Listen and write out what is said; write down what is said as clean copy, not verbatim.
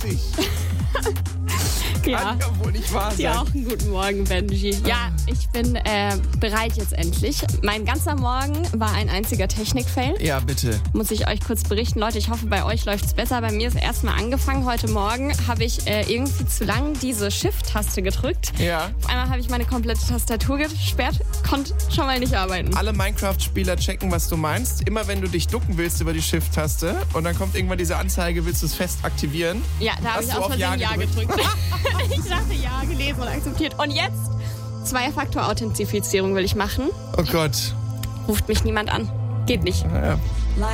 Ja. Kann ja wohl nicht wahr sein. Dir auch einen guten Morgen, Benji. Ja, ich bin bereit jetzt endlich. Mein ganzer Morgen war ein einziger Technik-Fail. Ja, bitte. Muss ich euch kurz berichten. Leute, ich hoffe, bei euch läuft's besser. Bei mir ist erstmal angefangen. Heute Morgen habe ich irgendwie zu lang diese Shift-Taste gedrückt. Ja. Auf einmal habe ich meine komplette Tastatur gesperrt, konnte schon mal nicht arbeiten. Alle Minecraft-Spieler checken, was du meinst. Immer wenn du dich ducken willst über die Shift-Taste und dann kommt irgendwann diese Anzeige, willst du es fest aktivieren? Ja, da habe Hast ich du aus auf Versehen Ja Ja gedrückt. Ich dachte Ja, gelesen und akzeptiert. Und jetzt Zwei-Faktor-Authentifizierung will ich machen. Oh Gott. Ruft mich niemand an. Geht nicht. Ja.